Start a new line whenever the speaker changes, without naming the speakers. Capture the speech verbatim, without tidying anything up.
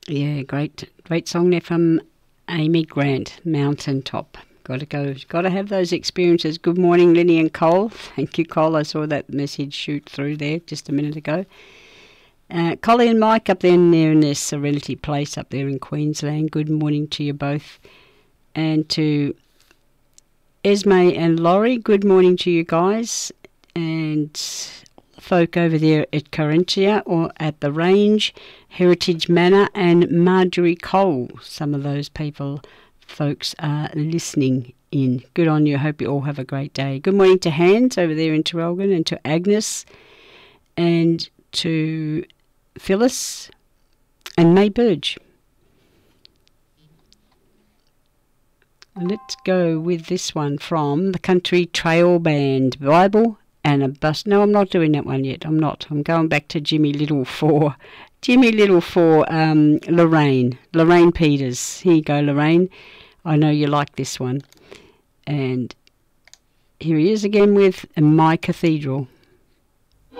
Yeah, great, great song there from Amy Grant, Mountaintop. Got to go, got to have those experiences. Good morning, Linny and Cole. Thank you, Cole. I saw that message shoot through there just a minute ago. Uh, Collie and Mike up there in, there in their Serenity Place up there in Queensland. Good morning to you both. And to Esme and Laurie, good morning to you guys. And folk over there at Carinthia or at the Range, Heritage Manor, and Marjorie Cole. Some of those people, folks, are listening in. Good on you. Hope you all have a great day. Good morning to Hans over there in Terrelgan, and to Agnes, and to Phyllis and May Burge. Let's go with this one from the Country Trail Band, Bible and a Bus. No, I'm not doing that one yet. I'm not. I'm going back to Jimmy Little for Jimmy Little for um, Lorraine. Lorraine Peters. Here you go, Lorraine. I know you like this one. And here he is again with My Cathedral.